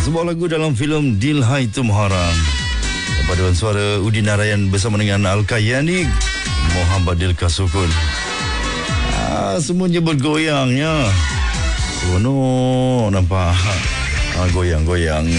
Sebuah lagu dalam filem Dilhai Tumharam. Paduan suara Udin Narayan bersama dengan Al-Kayani, Muhammad Dilka Sukun. Semuanya bergoyangnya. Nampak goyang-goyang.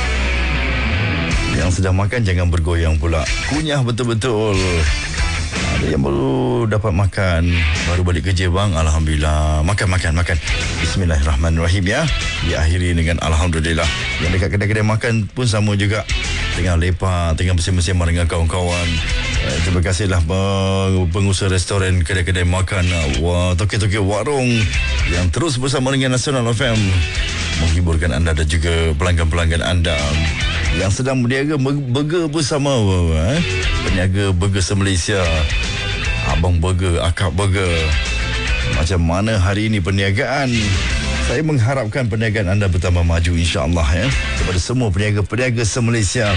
Yang sedang makan jangan bergoyang pula. Kunyah betul-betul. Ada yang baru dapat makan, baru balik kerja bang, alhamdulillah. Makan. Bismillahirrahmanirrahim ya. Diakhiri dengan alhamdulillah. Yang dekat kedai-kedai makan pun sama juga. Tengah lepak, tengah bersama-sama dengan kawan-kawan. Terima kasihlah pengusaha restoran, kedai-kedai makan, toke-toke warung yang terus bersama dengan Nasional FM menghiburkan anda dan juga pelanggan-pelanggan anda yang sedang berniaga burger bersama peniaga burger se-Malaysia, Abang Burger, Akak Burger. Macam mana hari ini perniagaan? Saya mengharapkan perniagaan anda bertambah maju insya-Allah ya. Kepada semua peniaga-peniaga se-Malaysia.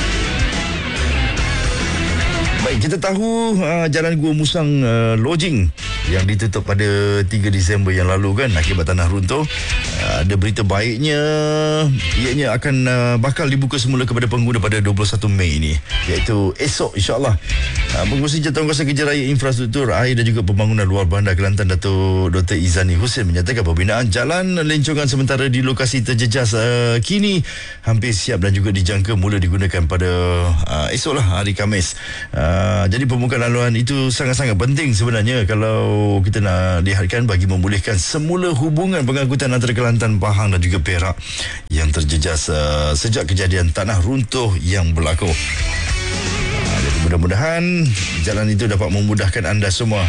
Baik, kita tahu Jalan Gua Musang Lodging yang ditutup pada 3 Disember yang lalu kan akibat tanah runtuh. Ada berita baiknya, ianya akan bakal dibuka semula kepada pengguna pada 21 Mei ini, iaitu esok insya-Allah. Pengurusi Jawatankuasa Kerja Raya Infrastruktur Air dan juga Pembangunan Luar Bandar Kelantan Dato' Dr. Izani Hussein menyatakan pembinaan jalan lencongan sementara di lokasi terjejas kini hampir siap dan juga dijangka mula digunakan pada esoklah hari Khamis. Jadi pembukaan laluan itu sangat-sangat penting sebenarnya kalau kita nak lihatkan bagi memulihkan semula hubungan pengangkutan antara Kelantan, Pahang dan juga Perak yang terjejas sejak kejadian tanah runtuh yang berlaku. Jadi mudah-mudahan jalan itu dapat memudahkan anda semua.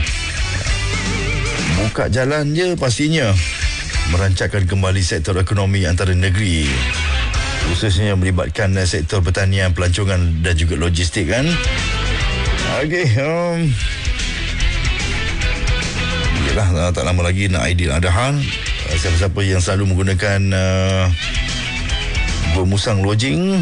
Buka jalan je pastinya merancangkan kembali sektor ekonomi antara negeri, khususnya melibatkan sektor pertanian, pelancongan dan juga logistik kan. Okey, yalah, tak lama lagi nak Aidil Adha. Siapa-siapa yang selalu menggunakan Gua Musang Lodging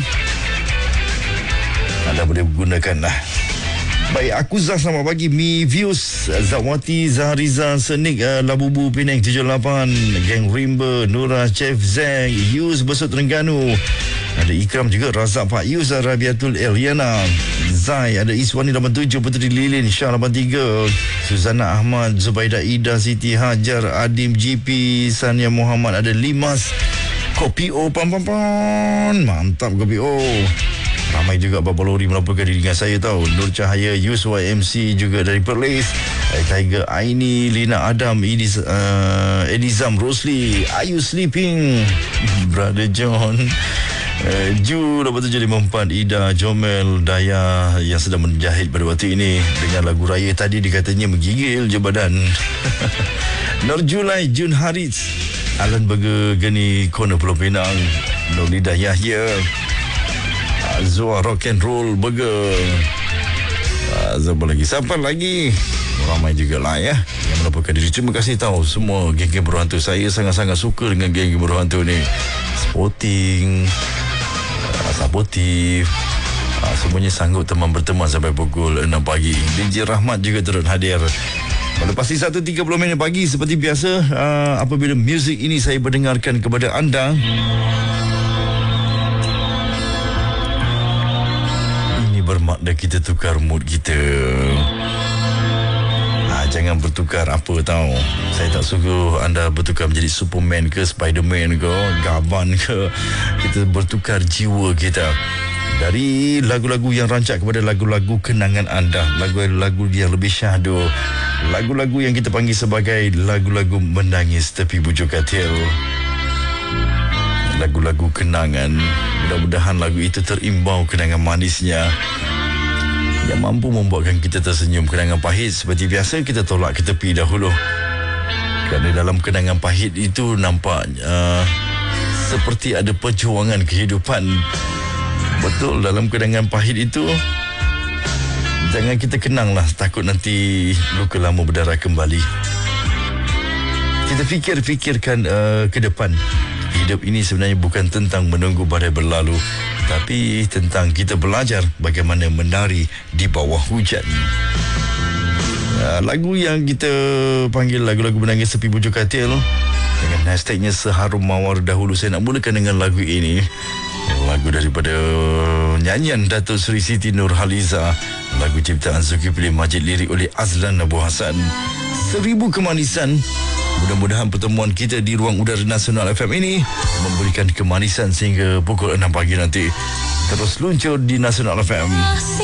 anda boleh gunakan lah. Baik, aku Zah, selamat pagi. Mi Views, Zawati, Zahariza, Senik, Labubu, Penang 78, Geng Rimba, Nura, Chef Zeng, Yus, Besut Terengganu. Ada Ikram juga, Razak Pak Yus, Rabiatul Eliana, Zai, ada Iswani 87, Puteri Lilin, Syah 83, Suzana Ahmad, Zubaida Ida, Siti Hajar, Adim GP, Sania Muhammad, ada Limas, Kopi O, mantap Kopi O. Ramai juga Bapa Lori melaporkan diri dengan saya tahu. Nur Cahaya, Yus YMC juga dari Perlis, Tiger Aini, Lina Adam, Elizam Rosli, Ayu Sleeping, Brother John, Ju 8754, Ida, Jomel, Daya yang sedang menjahit pada waktu ini dengan lagu raya tadi dikatanya menggigil je badan. Nur Julai, Jun Harits, Alan Burger, Geni Corner Pulau Pinang, Nurlidah Yahya, Zoa Rock and Roll Burger. Siapa lagi? Ramai juga lah ya yang melaporkan diri. Terima kasih tahu semua geng-geng berhantu. Saya sangat-sangat suka dengan geng-geng berhantu ni. Sporting, supportive, semuanya sanggup berteman sampai pukul 6 pagi. DJ Rahmat juga turut hadir. Pada pasti 1.30 pagi seperti biasa, apabila muzik ini saya berdengarkan kepada anda, bermakna kita tukar mood kita. Jangan bertukar apa tahu. Saya tak suka anda bertukar menjadi Superman ke Spiderman ke Gaban ke. Kita bertukar jiwa kita dari lagu-lagu yang rancak kepada lagu-lagu kenangan anda, lagu-lagu yang lebih syahdu, lagu-lagu yang kita panggil sebagai lagu-lagu menangis tepi bujur katil, lagu-lagu kenangan. Mudah-mudahan lagu itu terimbau kenangan manisnya yang mampu membuatkan kita tersenyum. Kenangan pahit seperti biasa kita tolak ke tepi dahulu, kerana dalam kenangan pahit itu nampak seperti ada perjuangan kehidupan. Betul, dalam kenangan pahit itu jangan kita kenanglah, takut nanti luka lama berdarah kembali. Kita fikirkan ke depan. Hidup ini sebenarnya bukan tentang menunggu badai berlalu, tapi tentang kita belajar bagaimana menari di bawah hujan. Lagu yang kita panggil lagu-lagu menangis tepi bujur katil dengan hashtagnya Seharum Mawar dahulu. Saya nak mulakan dengan lagu ini. Lagu daripada nyanyian Datuk Seri Siti Nurhaliza, lagu ciptaan Zulkifli Majid, lirik oleh Azlan Abu Hassan. 1000 Kemanisan. Mudah-mudahan pertemuan kita di ruang udara Nasional FM ini memberikan kemanisan sehingga pukul 6 pagi nanti. Terus luncur di Nasional FM.